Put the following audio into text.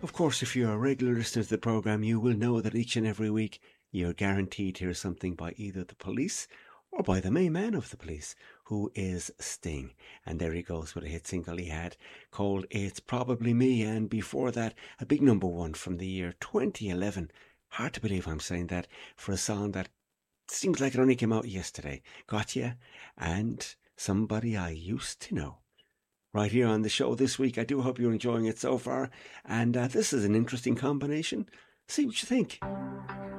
Of course, if you're a regular listener to the programme, you will know that each and every week you're guaranteed to hear something by either the Police or by the main man of the Police, who is Sting. And there he goes with a hit single he had called It's Probably Me, and before that a big number one from the year 2011. Hard to believe I'm saying that for a song that seems like it only came out yesterday. Gotcha and Somebody I Used to Know. Right here on the show this week. I do hope you're enjoying it so far, and this is an interesting combination. See what you think.